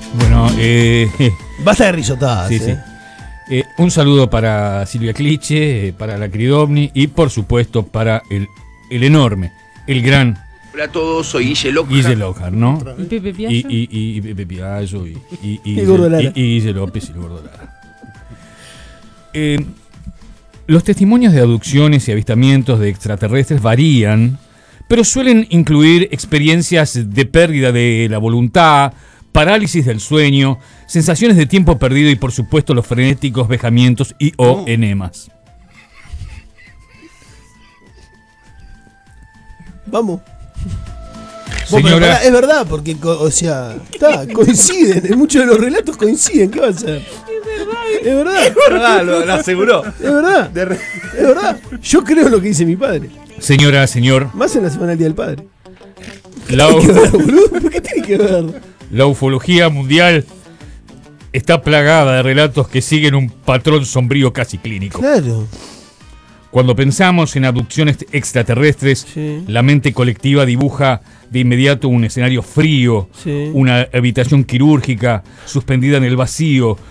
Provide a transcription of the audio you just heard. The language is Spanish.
Bueno, basta de risotadas. sí, sí. Un saludo para Silvia Cliche, para la querida Omni y por supuesto para el enorme, el gran. Hola a todos, soy Guille Lockhart. Guille Lockhart, ¿no? ¿Y Pepe Piazo? Y Pepe Piazo y Gordo Lara. y Guille López y el Gordo Lara. Los testimonios de abducciones y avistamientos de extraterrestres varían, pero suelen incluir experiencias de pérdida de la voluntad, parálisis del sueño, sensaciones de tiempo perdido y por supuesto los frenéticos vejamientos y o enemas. Vamos. Señora, Pará, es verdad, porque, coinciden. En muchos de los relatos coinciden. ¿Qué va a hacer? Es verdad. Lo aseguró. Es verdad. Es verdad. Yo creo lo que dice mi padre. señora, señor, Más en la semana del Día del Padre. la, ¿Qué ver, boludo? ¿Por qué tiene que ver? la ufología mundial está plagada de relatos que siguen un patrón sombrío casi clínico. Claro. Cuando pensamos en abducciones extraterrestres, Sí. la mente colectiva dibuja de inmediato un escenario frío, Sí. una habitación quirúrgica suspendida en el vacío,